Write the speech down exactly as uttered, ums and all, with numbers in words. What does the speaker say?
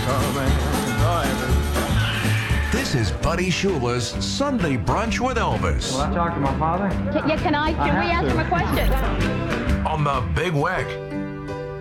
Come and join me. This is Buddy Shula's Sunday Brunch with Elvis. Will I talk to my father? Can, yeah, can I, can I we have ask to. him a question? On the Big Weck